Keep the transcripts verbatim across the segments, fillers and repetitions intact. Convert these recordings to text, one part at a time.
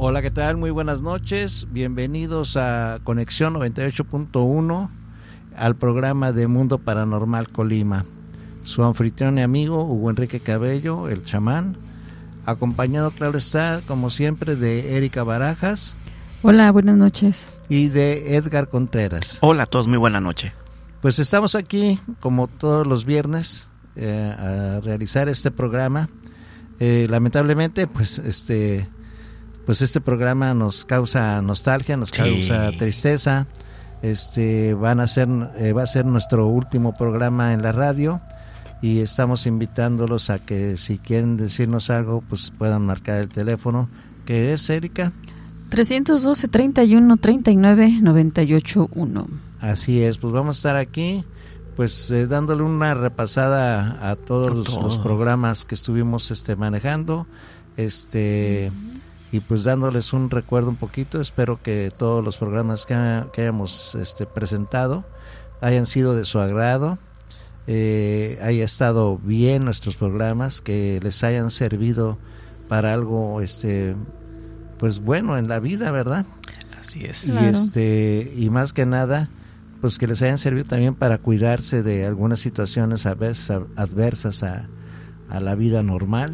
Hola, ¿qué tal? Muy buenas noches. Bienvenidos a Conexión noventa y ocho punto uno, al programa de Mundo Paranormal Colima. Su anfitrión y amigo Hugo Enrique Cabello, el chamán, acompañado, claro está, como siempre, de Erika Barajas. Hola, buenas noches. Y de Edgar Contreras. Hola a todos, muy buena noche. Pues estamos aquí, como todos los viernes, eh, a realizar este programa. Eh, lamentablemente, pues este... pues este programa nos causa nostalgia, nos causa sí. tristeza. Este van a ser eh, va a ser nuestro último programa en la radio y estamos invitándolos a que si quieren decirnos algo, pues puedan marcar el teléfono, que es, Erika, trescientos doce, treinta y uno, treinta y nueve, noventa y ocho, uno. Así es, pues vamos a estar aquí pues eh, dándole una repasada a todos los, los programas que estuvimos este manejando, este uh-huh. y pues dándoles un recuerdo un poquito. Espero que todos los programas que, que hayamos este, presentado hayan sido de su agrado, eh, haya estado bien nuestros programas, que les hayan servido para algo este pues bueno en la vida, ¿verdad? Así es. Y claro. este y más que nada, pues que les hayan servido también para cuidarse de algunas situaciones a veces adversas a, a la vida normal.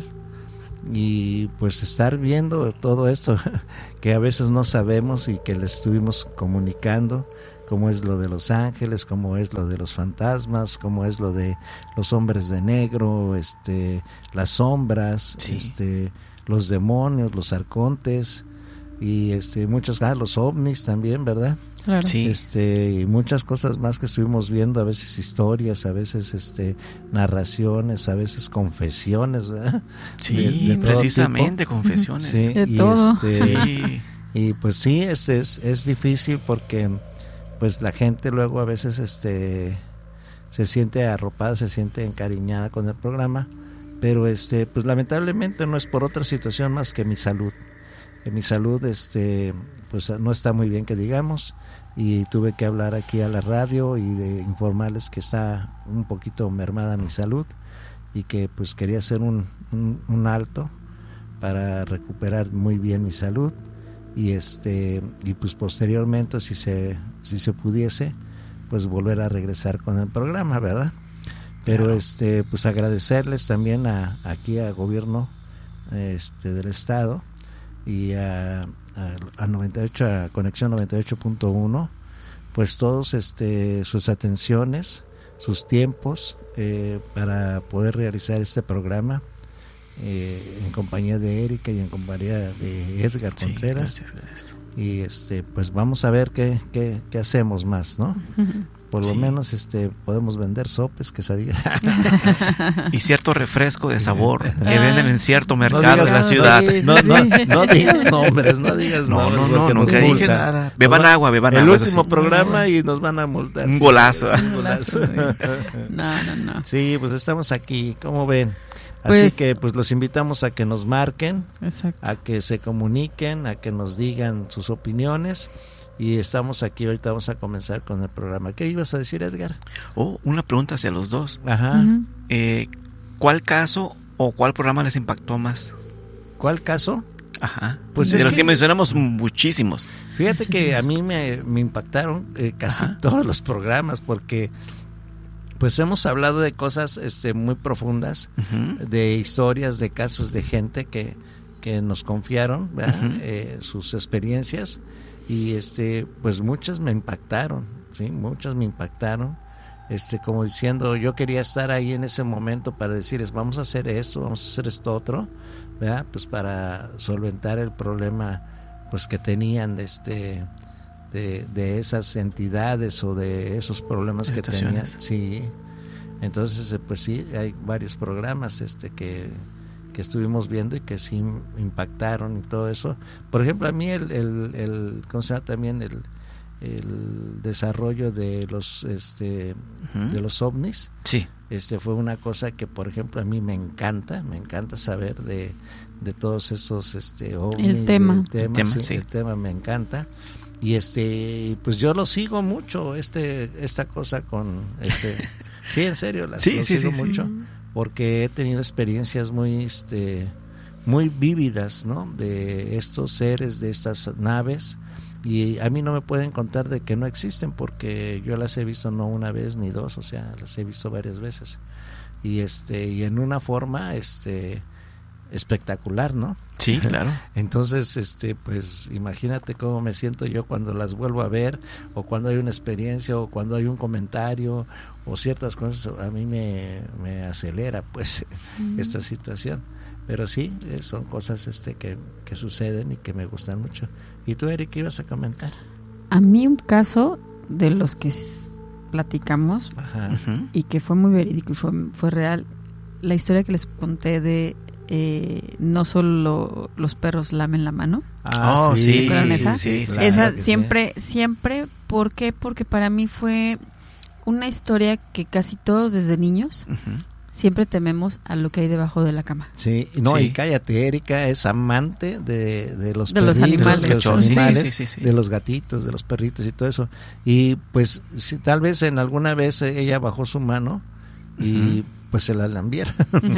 Y pues estar viendo todo esto que a veces no sabemos y que les estuvimos comunicando, como es lo de los ángeles, como es lo de los fantasmas, como es lo de los hombres de negro, este, las sombras, sí. este, los demonios, los arcontes y este, muchos, ah, los ovnis también, ¿verdad? Claro. Sí. Este, y muchas cosas más que estuvimos viendo, a veces historias, a veces este narraciones, a veces confesiones, ¿verdad? Sí, de, de precisamente tipo. confesiones. Sí, de y todo. Este, sí. Y pues sí, es, es es difícil porque pues la gente luego a veces este se siente arropada, se siente encariñada con el programa, pero este pues lamentablemente no es por otra situación más que mi salud. Que mi salud este pues no está muy bien, que digamos, y tuve que hablar aquí a la radio y de informarles que está un poquito mermada mi salud y que pues quería hacer un, un, un alto para recuperar muy bien mi salud y este y pues posteriormente si se si se pudiese pues volver a regresar con el programa, ¿verdad? Pero claro. este pues agradecerles también a aquí al gobierno este del estado y a, a, a noventa y ocho, a Conexión noventa y ocho punto uno, pues todos este sus atenciones, sus tiempos eh, para poder realizar este programa eh, en compañía de Erika y en compañía de Edgar sí, Contreras. Gracias, gracias. Y este pues vamos a ver qué qué, qué hacemos más, ¿no? Uh-huh. Por lo sí. menos este podemos vender sopes, quesadillas y cierto refresco de sabor que venden en cierto mercado no digas, de la no, ciudad. No, no, no, no digas nombres, no digas no, nombres. No, no, no, nunca dije nada. Beban va, agua, beban el agua. El último sí. programa y nos van a multar. Un sí, golazo. Un golazo. No, no, no. Sí, pues estamos aquí, ¿cómo ven? Pues, así que pues los invitamos a que nos marquen, exacto. a que se comuniquen, a que nos digan sus opiniones. Y estamos aquí, ahorita vamos a comenzar con el programa. ¿Qué ibas a decir, Edgar? Oh, una pregunta hacia los dos. Ajá. Uh-huh. Eh, ¿Cuál caso o cuál programa les impactó más? ¿Cuál caso? Ajá. Pues de es los que, que mencionamos muchísimos. Fíjate que a mí me, me impactaron eh, casi Ajá. todos los programas porque pues hemos hablado de cosas este, muy profundas, uh-huh. de historias, de casos de gente que, que nos confiaron, uh-huh. eh, sus experiencias. Y este pues muchas me impactaron, sí, muchas me impactaron, este como diciendo yo quería estar ahí en ese momento para decirles vamos a hacer esto, vamos a hacer esto otro, ¿verdad? Pues para solventar el problema pues que tenían este de, de esas entidades o de esos problemas que tenían, sí. Entonces pues sí, hay varios programas este que que estuvimos viendo y que sí impactaron y todo eso. Por ejemplo, a mí el, el, el ¿cómo se llama? También el, el desarrollo de los este uh-huh. de los ovnis. Sí. Este fue una cosa que, por ejemplo, a mí me encanta, me encanta saber de, de todos esos este ovnis. El tema. El tema, el tema, sí, sí. el tema me encanta. Y este pues yo lo sigo mucho este esta cosa con este sí, en serio, la, sí, lo sí, sigo sí, mucho. Sí. Porque he tenido experiencias muy este muy vívidas, ¿no? De estos seres, de estas naves, y a mí no me pueden contar de que no existen, porque yo las he visto no una vez ni dos, o sea, las he visto varias veces, y este y en una forma este espectacular, ¿no? Sí, claro. Entonces, este, pues imagínate cómo me siento yo cuando las vuelvo a ver, o cuando hay una experiencia, o cuando hay un comentario, o ciertas cosas, a mí me, me acelera, pues, mm. esta situación. Pero sí, son cosas este que, que suceden y que me gustan mucho. ¿Y tú, Eric, qué ibas a comentar? A mí un caso de los que platicamos, ajá, y que fue muy verídico y fue, fue real, la historia que les conté de eh, no solo los perros lamen la mano. Ah, oh, sí, sí, esa? sí, sí, claro esa que siempre, sí. siempre, ¿por qué? Porque para mí fue una historia que casi todos desde niños uh-huh. siempre tememos a lo que hay debajo de la cama. Sí, no, sí. y cállate, Erika es amante de, de los de perritos, los animales, de los, animales sí, sí, sí, sí. de los gatitos, de los perritos y todo eso. Y pues si tal vez en alguna vez ella bajó su mano y uh-huh. pues se la lambieron.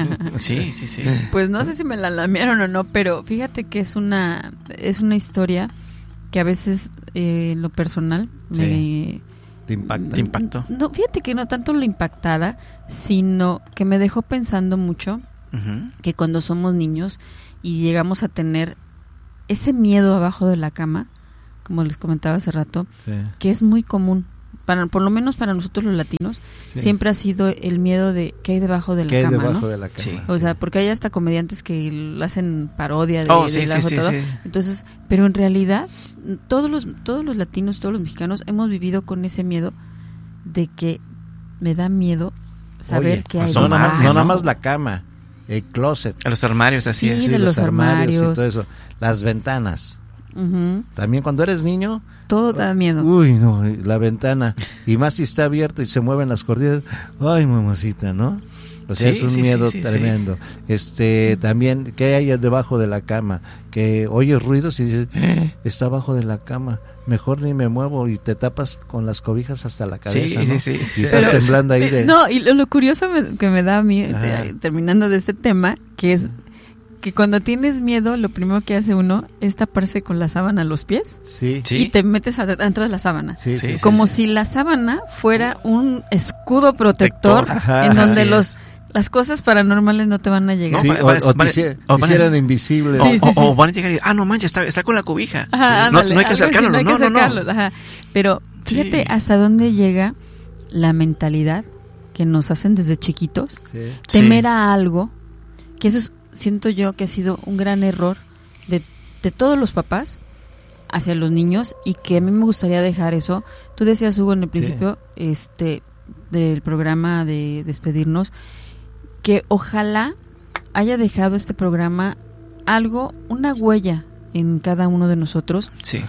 Sí, sí, sí. Pues no sé si me la lambieron o no, pero fíjate que es una es una historia que a veces eh, en lo personal sí. me te impacta. Te impactó. No, fíjate que no tanto lo impactada, sino que me dejó pensando mucho uh-huh. que cuando somos niños y llegamos a tener ese miedo abajo de la cama, como les comentaba hace rato, sí. que es muy común. Para, por lo menos para nosotros los latinos, sí. siempre ha sido el miedo de qué hay debajo de la ¿Qué cama, hay debajo ¿no? de la cama? Sí. O sea, porque hay hasta comediantes que hacen parodia de, oh, de sí, la sí, todo. Sí, sí. Entonces, pero en realidad todos los todos los latinos, todos los mexicanos hemos vivido con ese miedo de que me da miedo saber Oye, qué hay no, debajo. no, no nada más la cama, el closet, a los armarios, así sí, es. Sí, de los, los armarios y todo eso, las ventanas. Uh-huh. También cuando eres niño todo da miedo. Uy, no, la ventana, y más si está abierta y se mueven las cortinas, ay, mamacita, ¿no? O sea, sí, es un sí, miedo sí, sí, tremendo. Sí. Este, también, ¿qué hay debajo de la cama? Que oyes ruidos y dices, eh, está abajo de la cama, mejor ni me muevo, y te tapas con las cobijas hasta la cabeza, sí, ¿no? Sí, sí, y estás Pero, temblando ahí de... No, y lo, lo curioso me, que me da a mí, te, terminando de este tema, que es que cuando tienes miedo, lo primero que hace uno es taparse con la sábana a los pies sí. y te metes adentro de la sábana. Sí, sí, como sí, sí. si la sábana fuera un escudo protector Ajá, en donde sí. los las cosas paranormales no te van a llegar. Sí, no, o, van, o, van, te, o te hicieran invisibles. Sí, sí, o, sí. o van a llegar y, ah, no manches, está, está con la cobija. Ajá, no, ándale, no hay que acercarlo, no, hay no, que acercarlos, no, no. Ajá. Pero fíjate sí. hasta dónde llega la mentalidad que nos hacen desde chiquitos, sí. temer sí. a algo, que eso es, siento yo que ha sido un gran error de, de todos los papás hacia los niños, y que a mí me gustaría dejar eso. Tú decías, Hugo, en el principio sí. este del programa de despedirnos, que ojalá haya dejado este programa algo, una huella en cada uno de nosotros, sí.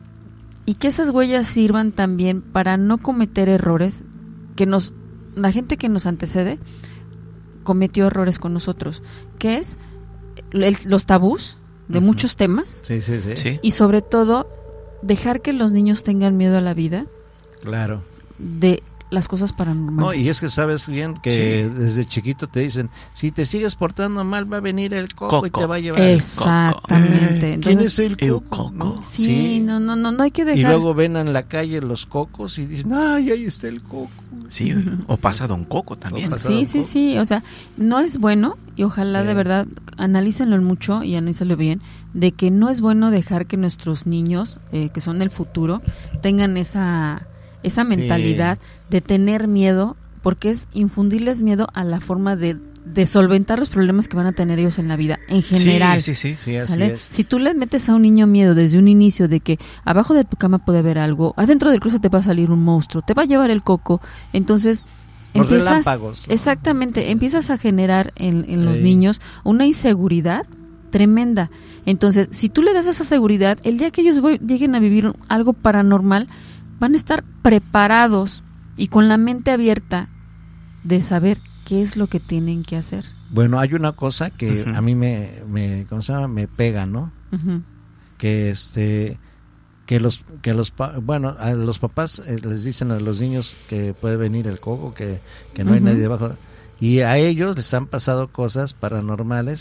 y que esas huellas sirvan también para no cometer errores que nos, la gente que nos antecede cometió errores con nosotros, que es el, los tabús de uh-huh. muchos temas, sí, sí, sí. Sí. y sobre todo dejar que los niños tengan miedo a la vida, claro, de las cosas paranormales. No, y es que sabes bien que sí. desde chiquito te dicen, si te sigues portando mal va a venir el coco, coco. y te va a llevar exactamente. el coco. ¿Quién es el coco? El coco. ¿No? Sí, sí, no, no, no, no hay que dejar. Y luego ven en la calle los cocos y dicen, ay, ahí está el coco. Sí, uh-huh. o pasa Don Coco también. Sí, Don sí, Coco. sí, o sea, no es bueno, y ojalá sí. de verdad analícenlo mucho y analícenlo bien, de que no es bueno dejar que nuestros niños, eh, que son el futuro, tengan esa esa mentalidad sí. de tener miedo, porque es infundirles miedo a la forma de, de solventar los problemas que van a tener ellos en la vida, en general. Sí, sí, sí, sí así es. Si tú le metes a un niño miedo desde un inicio de que abajo de tu cama puede haber algo, adentro del closet te va a salir un monstruo, te va a llevar el coco, entonces los empiezas, relámpagos, ¿no? Exactamente, empiezas a generar en, en los sí. niños una inseguridad tremenda. Entonces, si tú le das esa seguridad, el día que ellos voy, lleguen a vivir algo paranormal, van a estar preparados y con la mente abierta de saber qué es lo que tienen que hacer. Bueno, hay una cosa que uh-huh. a mí me, me, ¿cómo se llama? Me pega, ¿no? Uh-huh. Que este, que los, que los, bueno, a los papás eh, les dicen a los niños que puede venir el coco, que, que no uh-huh. hay nadie debajo, y a ellos les han pasado cosas paranormales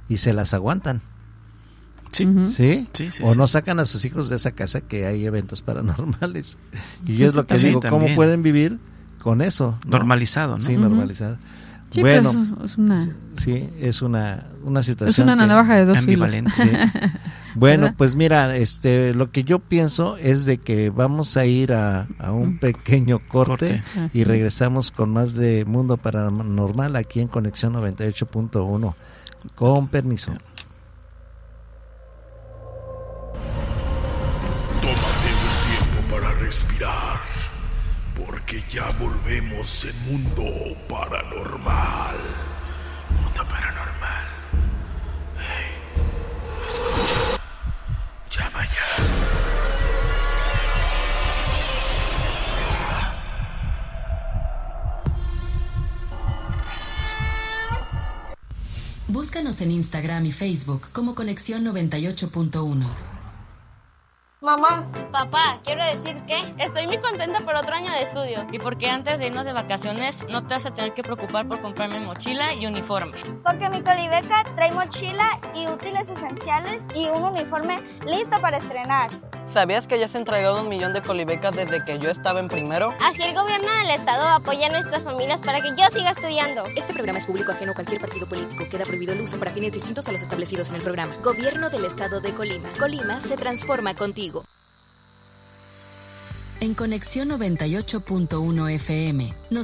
y se las aguantan. Sí. Ujú. ¿Sí? Sí, sí, o sí. no sacan a sus hijos de esa casa que hay eventos paranormales. Y Sí, es lo que también, digo, ¿cómo también. pueden vivir con eso? ¿no? Normalizado, ¿no? Sí, Ujú. normalizado. Sí, bueno, pues es, es una, sí, es una, una es situación una que- navaja de dos filos. ambivalente. Sí. Bueno, ¿Verdad? pues mira, este, lo que yo pienso es de que vamos a ir a, a un pequeño corte, Corte. Así y es. regresamos con más de Mundo Paranormal aquí en Conexión noventa y ocho punto uno. Con permiso. Tómate un tiempo para respirar, porque ya volvemos en Mundo Paranormal. Mundo Paranormal. Hey, escucha. Llama ya. Búscanos en Instagram y Facebook como Conexión noventa y ocho punto uno. Mamá, papá, quiero decir que estoy muy contenta por otro año de estudio. Y porque antes de irnos de vacaciones no te vas a tener que preocupar por comprarme mochila y uniforme. Porque mi Colibeca trae mochila y útiles esenciales y un uniforme listo para estrenar. ¿Sabías que ya se han entregado un millón de colibecas desde que yo estaba en primero? Así el gobierno del estado apoya a nuestras familias para que yo siga estudiando. Este programa es público ajeno a cualquier partido político. Queda prohibido el uso para fines distintos a los establecidos en el programa. Gobierno del Estado de Colima. Colima se transforma contigo. En Conexión noventa y ocho punto uno F M nos